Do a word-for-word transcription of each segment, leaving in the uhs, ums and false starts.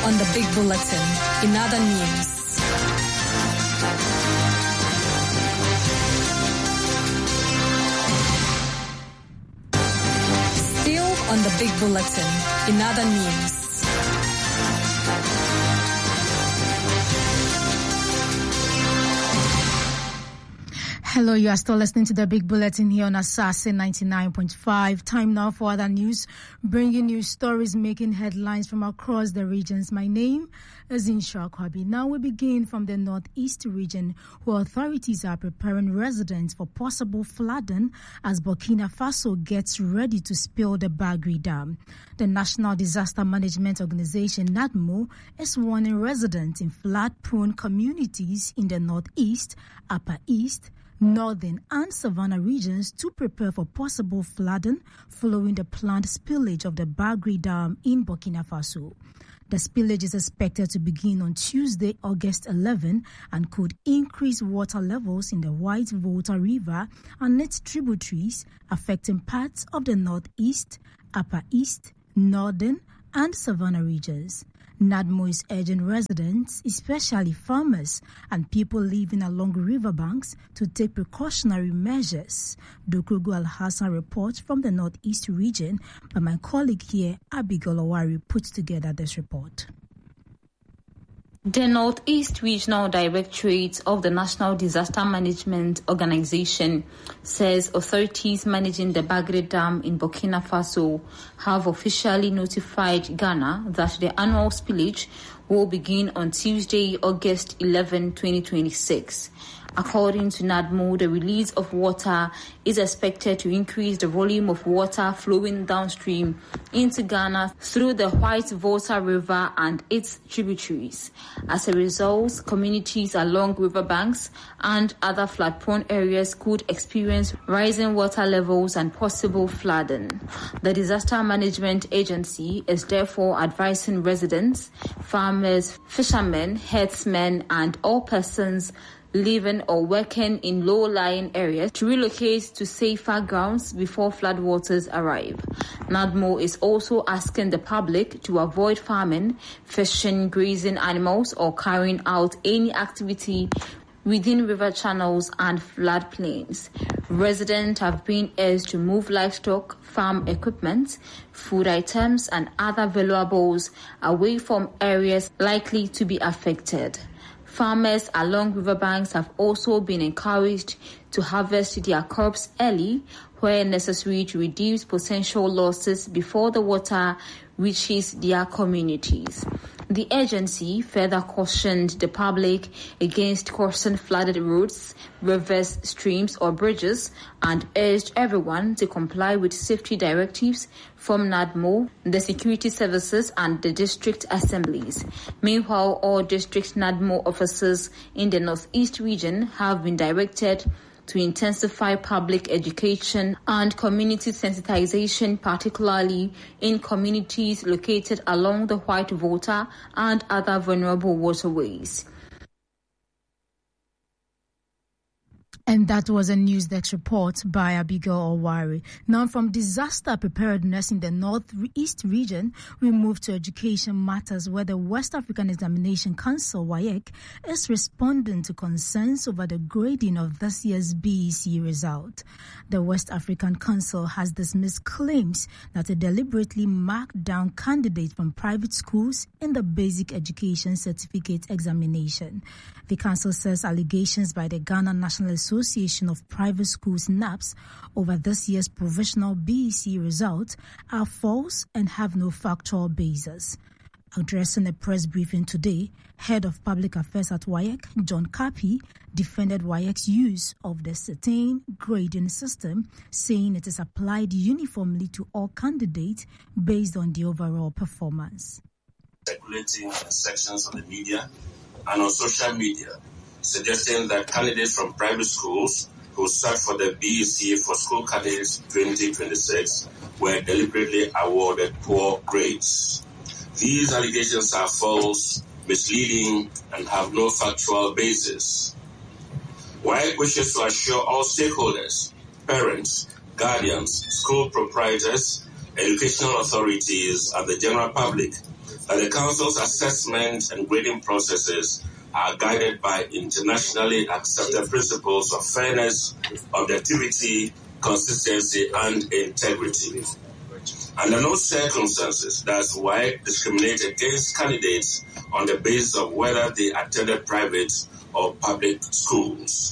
on the Big Bulletin. In other news, still on the Big Bulletin. In other news, hello, you are still listening to the Big Bulletin here on Assassin ninety-nine point five. Time now for other news, bringing you stories making headlines from across the regions. My name is Insha Kwabi. Now we begin from the northeast region, where authorities are preparing residents for possible flooding as Burkina Faso gets ready to spill the Bagri Dam. The National Disaster Management Organization, NADMO, is warning residents in flood-prone communities in the northeast, upper east, northern and savannah regions to prepare for possible flooding following the planned spillage of the Bagri Dam in Burkina Faso. The spillage is expected to begin on Tuesday, August eleventh, and could increase water levels in the White Volta River and its tributaries, affecting parts of the northeast, upper east, northern and savannah regions. NADMO is urging residents, especially farmers and people living along riverbanks, to take precautionary measures. Dokurugu Al-Hassan reports from the northeast region, but my colleague here, Abigail Owari, puts together this report. The Northeast Regional Directorate of the National Disaster Management Organization says authorities managing the Bagri Dam in Burkina Faso have officially notified Ghana that the annual spillage will begin on Tuesday, August eleventh, twenty twenty-six. According to NADMO, the release of water is expected to increase the volume of water flowing downstream into Ghana through the White Volta River and its tributaries. As a result, communities along riverbanks and other flood-prone areas could experience rising water levels and possible flooding. The Disaster Management Agency is therefore advising residents, farmers, fishermen, herdsmen, and all persons living or working in low-lying areas to relocate to safer grounds before floodwaters arrive. NADMO is also asking the public to avoid farming, fishing, grazing animals, or carrying out any activity within river channels and floodplains. Residents have been urged to move livestock, farm equipment, food items, and other valuables away from areas likely to be affected. Farmers along riverbanks have also been encouraged to harvest their crops early where necessary to reduce potential losses before the water reaches their communities. The agency further cautioned the public against crossing flooded roads, rivers, streams, or bridges, and urged everyone to comply with safety directives from NADMO, the security services, and the district assemblies. Meanwhile, all district NADMO officers in the Northeast region have been directed to intensify public education and community sensitization, particularly in communities located along the White Volta and other vulnerable waterways. And that was a News Desk report by Abigail Owari. Now, from disaster preparedness in the Northeast region, we move to education matters, where the West African Examination Council, W A E C, is responding to concerns over the grading of this year's B E C result. The West African Council has dismissed claims that it deliberately marked down candidates from private schools in the Basic Education Certificate examination. The council says allegations by the Ghana National Association of Private Schools, NAPS, over this year's provisional B E C results are false and have no factual basis. Addressing a press briefing today, Head of Public Affairs at W A E C, John Kapi, defended W A E C's use of the certain grading system, saying it is applied uniformly to all candidates based on the overall performance. Circulating in sections of the media and on social media, suggesting that candidates from private schools who sat for the B E C for School Candidates twenty twenty-six were deliberately awarded poor grades. These allegations are false, misleading, and have no factual basis. W A E C wishes to assure all stakeholders, parents, guardians, school proprietors, educational authorities, and the general public that the Council's assessment and grading processes are guided by internationally accepted principles of fairness, objectivity, consistency, and integrity. Under no circumstances does W A E C discriminate against candidates on the basis of whether they attended private or public schools.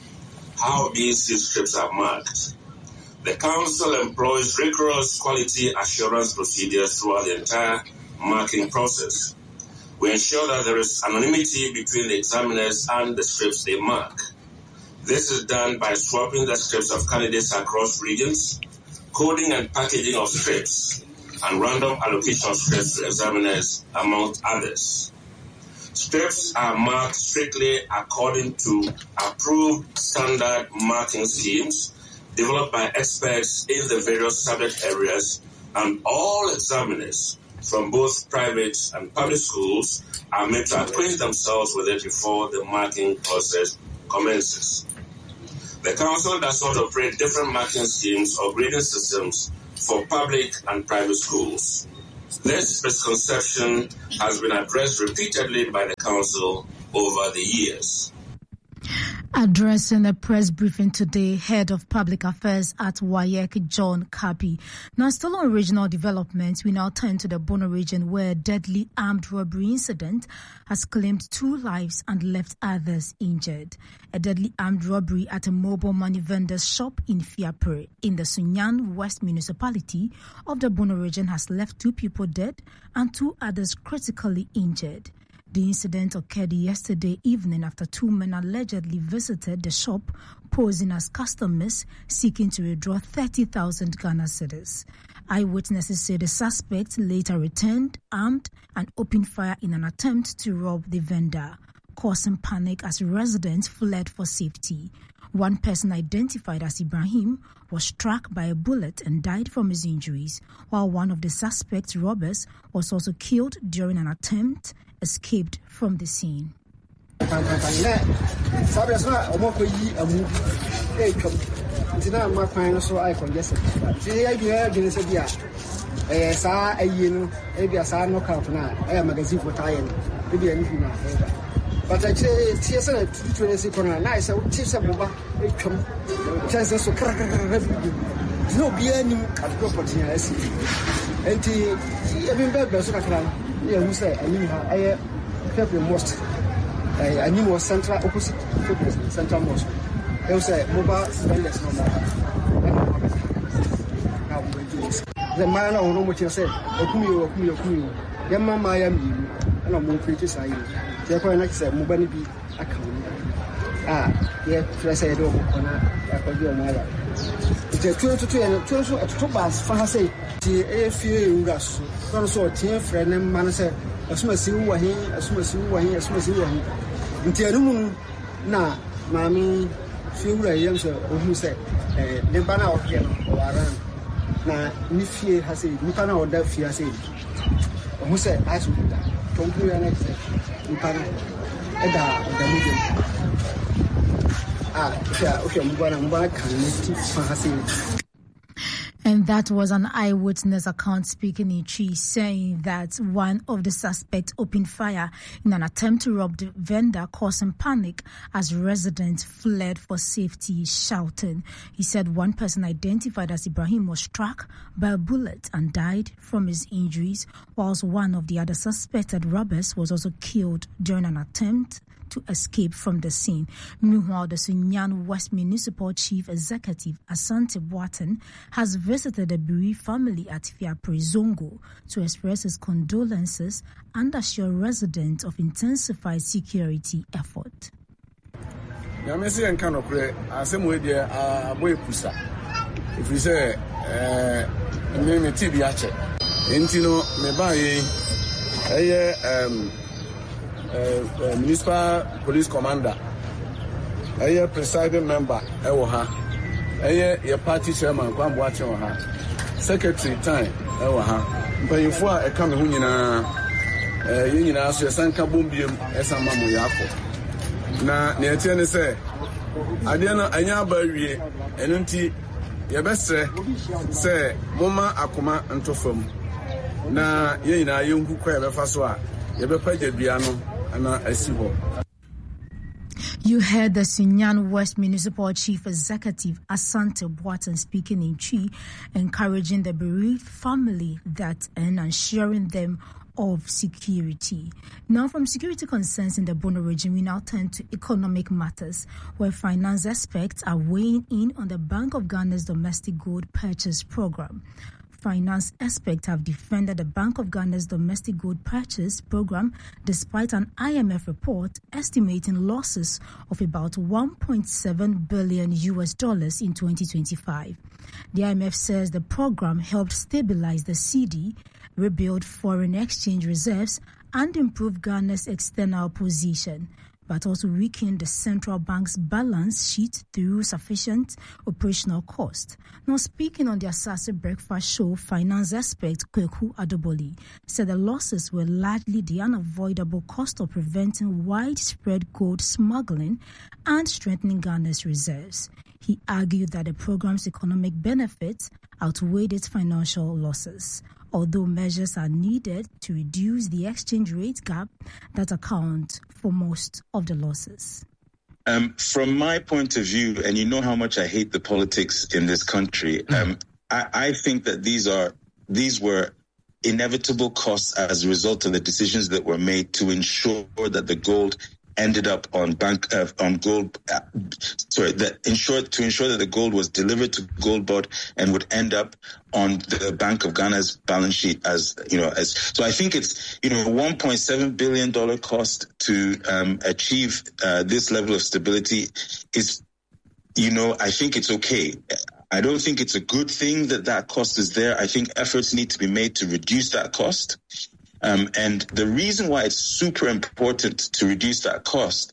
How these scripts are marked. The Council employs rigorous quality assurance procedures throughout the entire marking process. We ensure that there is anonymity between the examiners and the scripts they mark. This is done by swapping the scripts of candidates across regions, coding and packaging of scripts, and random allocation of scripts to examiners, among others. Scripts are marked strictly according to approved standard marking schemes developed by experts in the various subject areas, and all examiners from both private and public schools are made to acquaint themselves with it before the marking process commences. The Council does not operate different marking schemes or grading systems for public and private schools. This misconception has been addressed repeatedly by the Council over the years. Addressing a press briefing today, Head of Public Affairs at W A E C, John Kapi. Now, still on regional developments, we now turn to the Bono region, where a deadly armed robbery incident has claimed two lives and left others injured. A deadly armed robbery at a mobile money vendor's shop in Fiapre in the Sunyan West municipality of the Bono region has left two people dead and two others critically injured. The incident occurred yesterday evening after two men allegedly visited the shop posing as customers seeking to withdraw thirty thousand Ghana cedis. Eyewitnesses say the suspect later returned armed and opened fire in an attempt to rob the vendor, causing panic as residents fled for safety. One person identified as Ibrahim was struck by a bullet and died from his injuries, while one of the suspect robbers was also killed during an attempt escaped from the scene. But I say, T S N, twenty corner, nice, I would teach some over a chances of no beer new at property. I see. And even better, so I can, yeah, who say, I mean, I have the most. I knew was central opposite central most. They will say, mobile, stainless, no more. The man of Romo said, Okumio, Okumio, Okumio, Yamma Miami, and I'm more pretty. Therefore, next said, Mubani be a county. Ah, yeah, fresh I don't want to go to my it's a two to two and two at two bars for her say, a few gas, don't so tear friend and man said, as soon as you were here, as soon as you were here, as soon as you were here. Until the moon, nah, mammy, few young sir, who said, the banner of him or around. Now, Nifie has said, Nipana or that fear said, who said, I should do that. Don't do an exit. And that was an eyewitness account speaking in Chi, saying that one of the suspects opened fire in an attempt to rob the vendor, causing panic as residents fled for safety, shouting. He said one person identified as Ibrahim was struck by a bullet and died from his injuries, whilst one of the other suspected robbers was also killed during an attempt to escape from the scene. Meanwhile, the Sunyan West Municipal Chief Executive Asante Boaten has visited the bereaved family at Fiapre Zongo to express his condolences and assure residents of intensified security effort. Yamesi and Kanokre, Asemwe dia aboy pusa. If we say eh me T B ache. Entino me ba yi eh um Uh, uh, municipal police commander, a presiding member, Ewoha, a party chairman, Kwambuachoha, secretary time, Ewoha, but if I come to Hunina, Union Asia Sanka Bumbium, Esama Muyako. Now, Niatian say, Adiana Anyabari, and Unti, your best say, Moma Akuma and Tofum. na yɛn nyinaa yɛnku kɔ yɛbɛfa so a yɛbɛpa gyadua no ana asi hɔ. You heard the Sinyan West Municipal Chief Executive Asante Boateng speaking in Chi, encouraging the bereaved family that and assuring them of security. Now, from security concerns in the Bono region, we now turn to economic matters, where finance experts are weighing in on the Bank of Ghana's domestic gold purchase program. Finance experts have defended the Bank of Ghana's domestic gold purchase program despite an I M F report estimating losses of about one point seven billion U S dollars in twenty twenty-five. The I M F says the program helped stabilize the cedi, rebuild foreign exchange reserves, and improve Ghana's external position, but also weakened the central bank's balance sheet through sufficient operational cost. Now, speaking on the Asase Breakfast Show, finance expert Kweku Adoboli said the losses were largely the unavoidable cost of preventing widespread gold smuggling and strengthening Ghana's reserves. He argued that the program's economic benefits outweighed its financial losses, although measures are needed to reduce the exchange rate gap that account for most of the losses. Um, from my point of view, and you know how much I hate the politics in this country, um, I, I think that these are these were inevitable costs as a result of the decisions that were made to ensure that the gold ended up on bank uh, on gold. Uh, sorry, that ensure to ensure that the gold was delivered to Gold Board and would end up on the Bank of Ghana's balance sheet as you know. As so, I think it's you know one point seven billion dollar cost to um, achieve uh, this level of stability is, you know, I think it's okay. I don't think it's a good thing that that cost is there. I think efforts need to be made to reduce that cost. Um, and the reason why it's super important to reduce that cost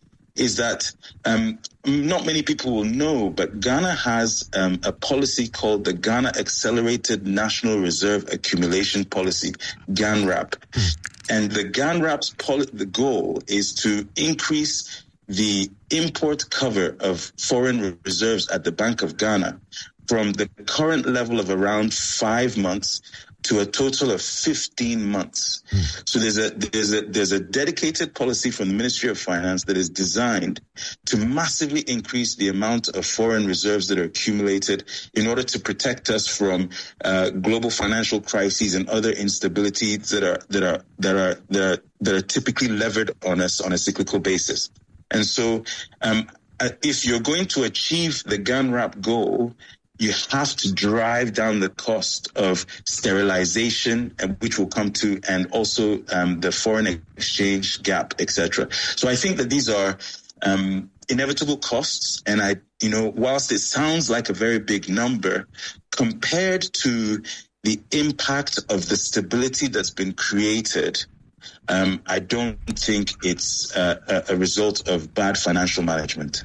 is that um, not many people will know, but Ghana has um, a policy called the Ghana Accelerated National Reserve Accumulation Policy, GANRAP. And the GANRAP's poli- the goal is to increase the import cover of foreign reserves at the Bank of Ghana from the current level of around five months to a total of fifteen months. Mm. So there's a there's a there's a dedicated policy from the Ministry of Finance that is designed to massively increase the amount of foreign reserves that are accumulated in order to protect us from uh, global financial crises and other instabilities that are that are that are that are that are typically levered on us on a cyclical basis. And so, um, if you're going to achieve the GANRAP goal, you have to drive down the cost of sterilization, and which we'll come to, and also um, the foreign exchange gap, et cetera. So I think that these are um, inevitable costs. And I, you know, whilst it sounds like a very big number, compared to the impact of the stability that's been created, um, I don't think it's uh, a, a result of bad financial management.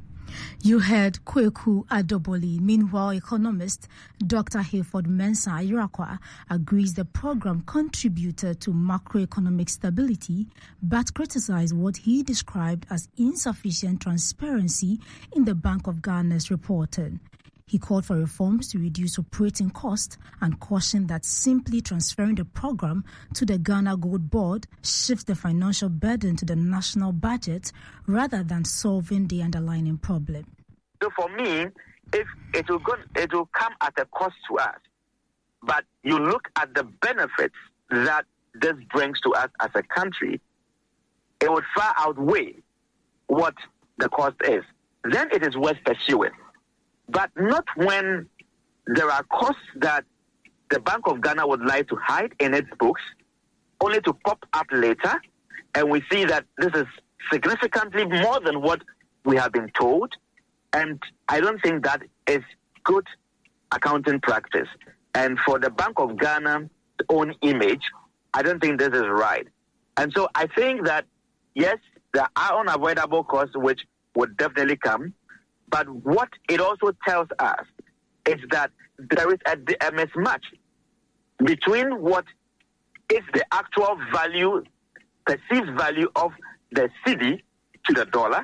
You heard Kweku Adoboli. Meanwhile, economist Doctor Hayford Mensah Irakwa agrees the program contributed to macroeconomic stability, but criticized what he described as insufficient transparency in the Bank of Ghana's reporting. He called for reforms to reduce operating costs and cautioned that simply transferring the program to the Ghana Gold Board shifts the financial burden to the national budget rather than solving the underlying problem. So for me, if it will go, it will come at a cost to us. But you look at the benefits that this brings to us as a country, it would far outweigh what the cost is. Then it is worth pursuing. But not when there are costs that the Bank of Ghana would like to hide in its books, only to pop up later, and we see that this is significantly more than what we have been told, and I don't think that is good accounting practice. And for the Bank of Ghana's own image, I don't think this is right. And so I think that, yes, there are unavoidable costs which would definitely come, but what it also tells us is that there is a, a mismatch between what is the actual value, perceived value of the cedi to the dollar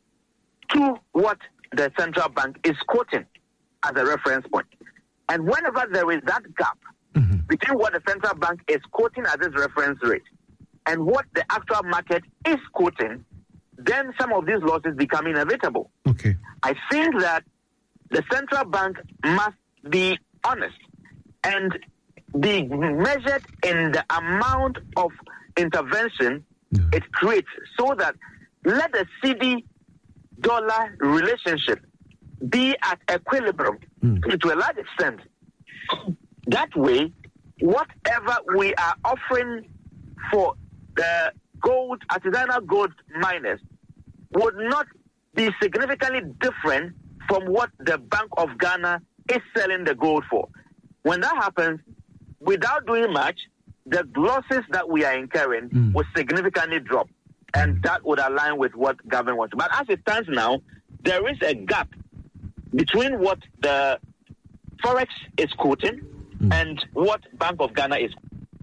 to what the central bank is quoting as a reference point. And whenever there is that gap, mm-hmm. between what the central bank is quoting as its reference rate and what the actual market is quoting, then some of these losses become inevitable. Okay. I think that the central bank must be honest and be measured in the amount of intervention yeah. it creates, so that let the C D dollar relationship be at equilibrium mm. to a large extent. That way, whatever we are offering for the gold, artisanal gold miners would not be significantly different from what the Bank of Ghana is selling the gold for. When that happens, without doing much, the losses that we are incurring mm. will significantly drop. And that would align with what government wants. But as it stands now, there is a gap between what the Forex is quoting mm. and what Bank of Ghana is.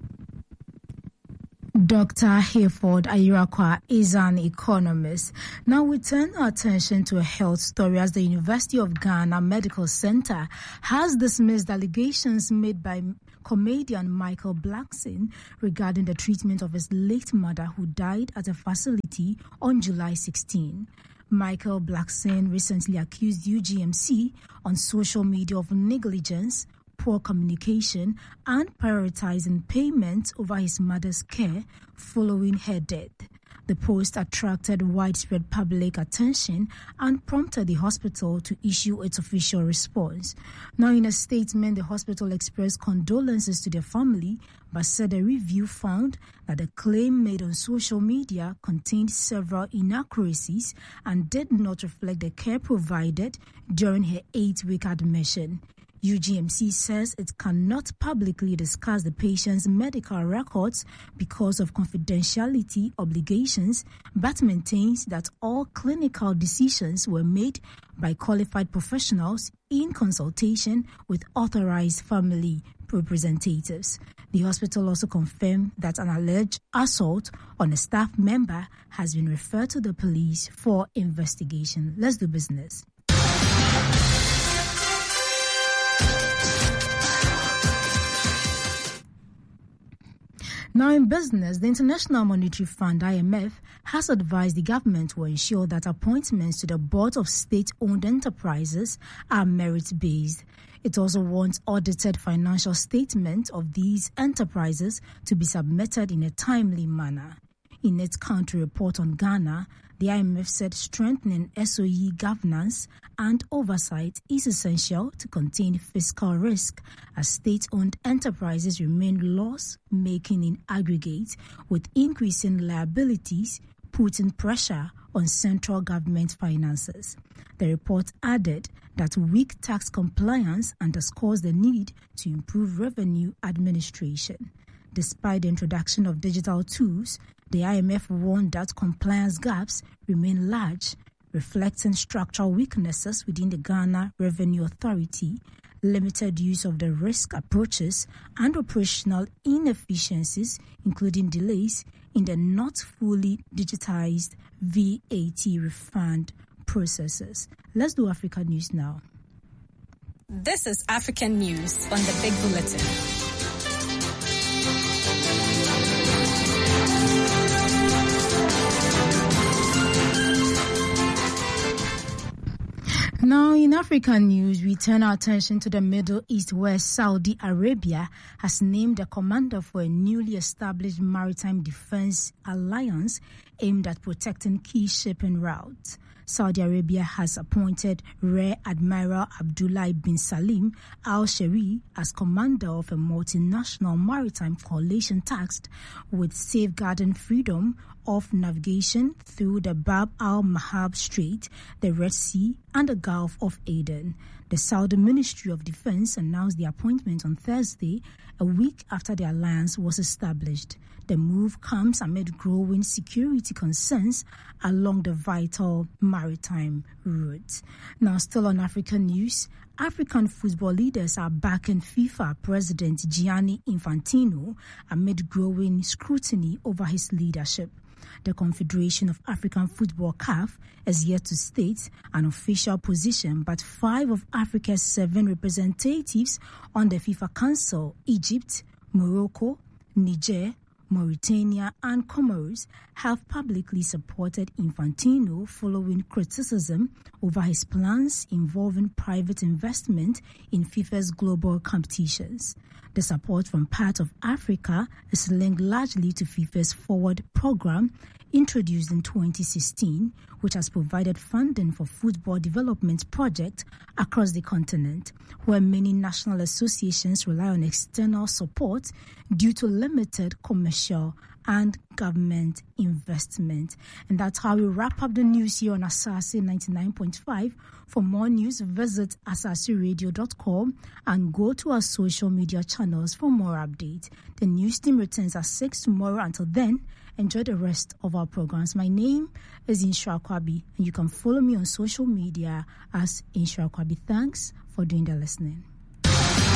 Doctor Hayford Ayirakwa is an economist. Now we turn our attention to a health story as the University of Ghana Medical Center has dismissed allegations made by comedian Michael Blackson regarding the treatment of his late mother who died at a facility on July sixteenth. Michael Blackson recently accused U G M C on social media of negligence, poor communication, and prioritizing payment over his mother's care following her death. The post attracted widespread public attention and prompted the hospital to issue its official response. Now, in a statement, the hospital expressed condolences to the family, but said a review found that the claim made on social media contained several inaccuracies and did not reflect the care provided during her eight-week admission. U G M C says it cannot publicly discuss the patient's medical records because of confidentiality obligations, but maintains that all clinical decisions were made by qualified professionals in consultation with authorized family representatives. The hospital also confirmed that an alleged assault on a staff member has been referred to the police for investigation. Let's do business. Now in business, the International Monetary Fund, I M F, has advised the government to ensure that appointments to the board of state-owned enterprises are merit-based. It also wants audited financial statements of these enterprises to be submitted in a timely manner. In its country report on Ghana, the I M F said strengthening S O E governance and oversight is essential to contain fiscal risk as state-owned enterprises remain loss-making in aggregate, with increasing liabilities putting pressure on central government finances. The report added that weak tax compliance underscores the need to improve revenue administration. Despite the introduction of digital tools, the I M F warned that compliance gaps remain large, reflecting structural weaknesses within the Ghana Revenue Authority, limited use of the risk approaches, and operational inefficiencies, including delays in the not fully digitized V A T refund processes. Let's do Africa News now. This is African News on the Big Bulletin. Now, in African news, we turn our attention to the Middle East, where Saudi Arabia has named a commander for a newly established maritime defense alliance aimed at protecting key shipping routes. Saudi Arabia has appointed Rear Admiral Abdullah bin Salim al-Shari as commander of a multinational maritime coalition tasked with safeguarding freedom of navigation through the Bab al-Mahab Strait, the Red Sea, and the Gulf of Aden. The Saudi Ministry of Defense announced the appointment on Thursday, a week after the alliance was established. The move comes amid growing security concerns along the vital maritime route. Now, still on African news, African football leaders are backing FIFA President Gianni Infantino amid growing scrutiny over his leadership. The Confederation of African Football, C A F, is yet to state an official position, but five of Africa's seven representatives on the FIFA Council, Egypt, Morocco, Niger, Mauritania and Comoros, have publicly supported Infantino following criticism over his plans involving private investment in FIFA's global competitions. The support from part of Africa is linked largely to FIFA's Forward program, introduced in twenty sixteen, which has provided funding for football development projects across the continent, where many national associations rely on external support due to limited commercial and government investment. And that's how we wrap up the news here on Asase ninety-nine point five. For more news, visit asase radio dot com and go to our social media channels for more updates. The news team returns at six tomorrow. Until then, enjoy the rest of our programs. My name is Insha Kwabi, and you can follow me on social media as Insha Kwabi. Thanks for doing the listening.